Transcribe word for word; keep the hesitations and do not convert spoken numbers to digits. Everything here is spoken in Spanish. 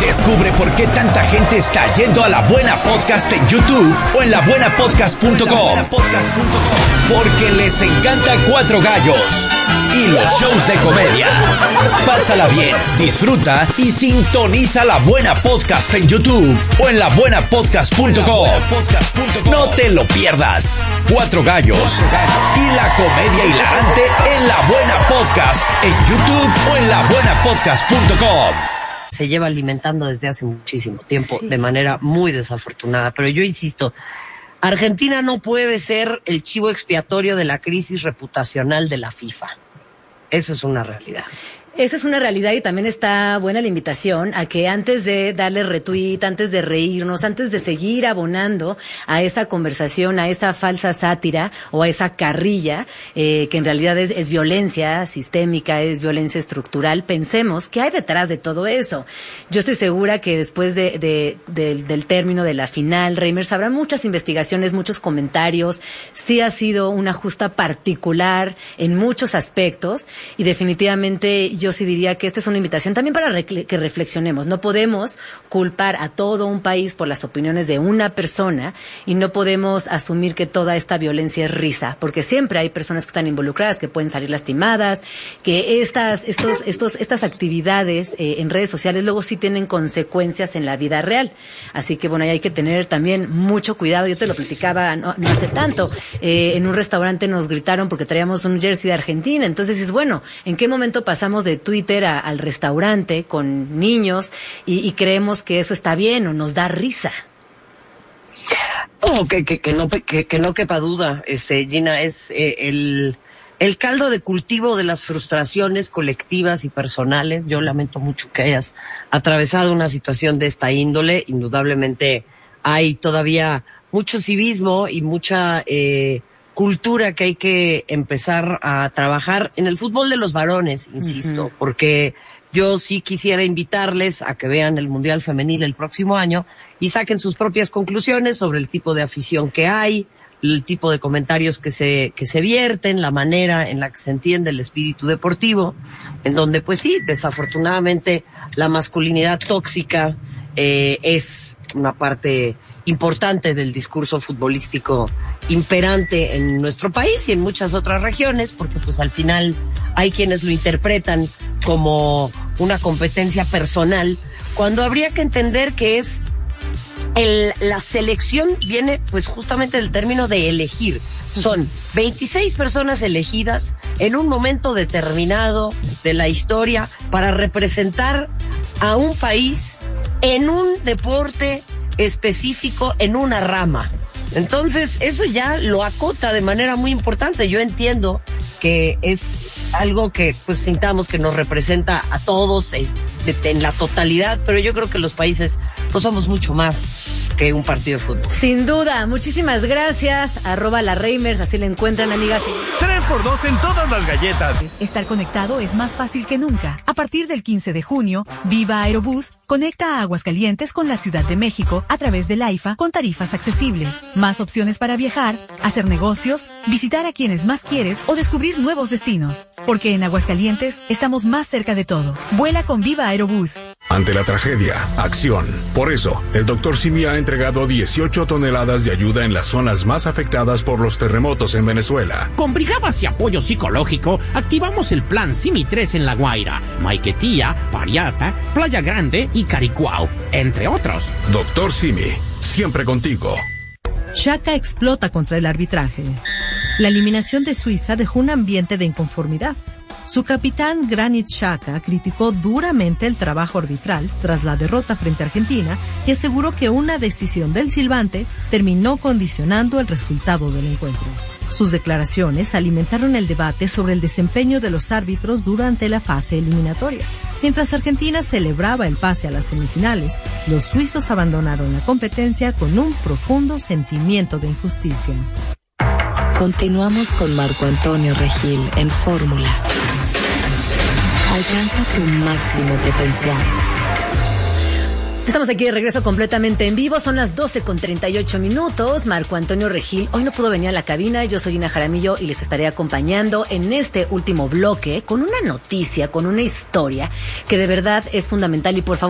Descubre por qué tanta gente está yendo a La Buena Podcast en YouTube o en la buena podcast punto com. Porque les encanta Cuatro Gallos y los shows de comedia. Pásala bien, disfruta y sintoniza La Buena Podcast en YouTube o en la buena podcast punto com. No te lo pierdas. Cuatro Gallos y la comedia hilarante en La Buena Podcast en YouTube o en la buena podcast punto com. Se lleva alimentando desde hace muchísimo tiempo, sí, de manera muy desafortunada. Pero yo insisto, Argentina no puede ser el chivo expiatorio de la crisis reputacional de la FIFA. Eso es una realidad. Esa es una realidad y también está buena la invitación a que antes de darle retweet, antes de reírnos, antes de seguir abonando a esa conversación, a esa falsa sátira o a esa carrilla, eh, que en realidad es, es violencia sistémica, es violencia estructural, pensemos qué hay detrás de todo eso. Yo estoy segura que después de, de, de del término de la final, Reimers, habrá muchas investigaciones, muchos comentarios. Sí ha sido una justa particular en muchos aspectos y definitivamente yo sí diría que esta es una invitación también para re- que reflexionemos. No podemos culpar a todo un país por las opiniones de una persona y no podemos asumir que toda esta violencia es risa, porque siempre hay personas que están involucradas, que pueden salir lastimadas, que estas, estos, estos, estas actividades eh, en redes sociales luego sí tienen consecuencias en la vida real. Así que bueno, ahí hay que tener también mucho cuidado. Yo te lo platicaba no, no hace tanto. Eh, en un restaurante nos gritaron porque traíamos un jersey de Argentina. Entonces es bueno, ¿en qué momento pasamos de Twitter a, al restaurante con niños y, y creemos que eso está bien o nos da risa? Oh, que, que, que no que, que no quepa duda, este, Gina, es eh, el, el caldo de cultivo de las frustraciones colectivas y personales. Yo lamento mucho que hayas atravesado una situación de esta índole. Indudablemente hay todavía mucho civismo y mucha eh, cultura que hay que empezar a trabajar en el fútbol de los varones, insisto, uh-huh. porque yo sí quisiera invitarles a que vean el Mundial Femenil el próximo año y saquen sus propias conclusiones sobre el tipo de afición que hay, el tipo de comentarios que se que se vierten, la manera en la que se entiende el espíritu deportivo, en donde pues sí, desafortunadamente la masculinidad tóxica eh, es una parte importante del discurso futbolístico imperante en nuestro país y en muchas otras regiones, porque pues al final hay quienes lo interpretan como una competencia personal, cuando habría que entender que es el, la selección viene pues justamente del término de elegir. Son veintiséis personas elegidas en un momento determinado de la historia para representar a un país en un deporte específico, en una rama. Entonces, eso ya lo acota de manera muy importante. Yo entiendo que es algo que pues sintamos que nos representa a todos en, en la totalidad, pero yo creo que los países pues somos mucho más que un partido de fútbol. Sin duda, muchísimas gracias. Arroba la Reimers, así la encuentran, amigas. tres por dos en todas las galletas. Estar conectado es más fácil que nunca. A partir del quince de junio, Viva Aerobús conecta a Aguascalientes con la Ciudad de México a través del AIFA con tarifas accesibles. Más opciones para viajar, hacer negocios, visitar a quienes más quieres o descubrir nuevos destinos. Porque en Aguascalientes estamos más cerca de todo. Vuela con Viva Aerobús. Ante la tragedia, acción. Por eso, el doctor Simi ha entregado dieciocho toneladas de ayuda en las zonas más afectadas por los terremotos en Venezuela. Con brigadas y apoyo psicológico, activamos el plan Simi tres en La Guaira, Maiquetía, Pariata, Playa Grande y Caricuao, entre otros. Doctor Simi, siempre contigo. Xhaka explota contra el arbitraje. La eliminación de Suiza dejó un ambiente de inconformidad. Su capitán Granit Xhaka criticó duramente el trabajo arbitral tras la derrota frente a Argentina y aseguró que una decisión del silbante terminó condicionando el resultado del encuentro. Sus declaraciones alimentaron el debate sobre el desempeño de los árbitros durante la fase eliminatoria. Mientras Argentina celebraba el pase a las semifinales, los suizos abandonaron la competencia con un profundo sentimiento de injusticia. Continuamos con Marco Antonio Regil en Fórmula. Alcanza tu máximo potencial. Estamos aquí de regreso completamente en vivo, son las doce con treinta y ocho minutos. Marco Antonio Regil hoy no pudo venir a la cabina, yo soy Gina Jaramillo y les estaré acompañando en este último bloque con una noticia, con una historia que de verdad es fundamental y por favor